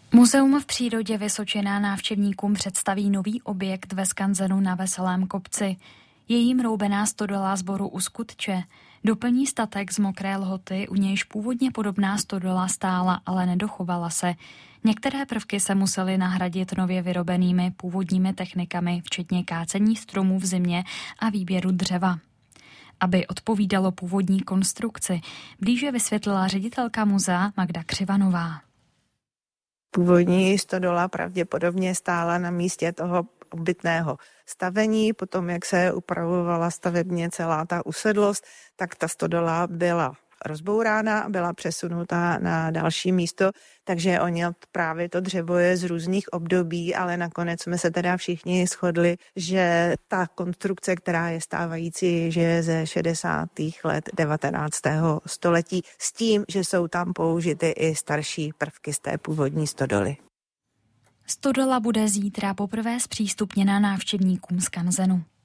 Muzeum v přírodě Vysočina návštěvníkům představí nový objekt ve skanzenu na Veselém kopci. Je jím roubená stodola sboru u Skutče. Doplní statek z Mokré Lhoty, u nějž původně podobná stodola stála, ale nedochovala se. Některé prvky se musely nahradit nově vyrobenými původními technikami, včetně kácení stromů v zimě a výběru dřeva. Aby odpovídalo původní konstrukci, blíže vysvětlila ředitelka muzea Magda Křivanová. Původní stodola pravděpodobně stála na místě toho obytného stavení, potom jak se upravovala stavebně celá ta usedlost, tak ta stodola byla rozbourána a byla přesunuta na další místo, takže oni právě to dřevo je z různých období, ale nakonec jsme se teda všichni shodli, že ta konstrukce, která je stávající, že je ze 60. let 19. století, s tím, že jsou tam použity i starší prvky z té původní stodoly. Stodola bude zítra poprvé zpřístupněna návštěvníkům skanzenu.